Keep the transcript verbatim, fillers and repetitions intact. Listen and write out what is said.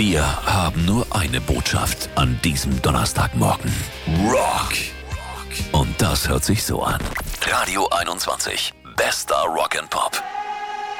Wir haben nur eine Botschaft an diesem Donnerstagmorgen. Rock! Und das hört sich so an. Radio einundzwanzig. Bester Rock and Pop.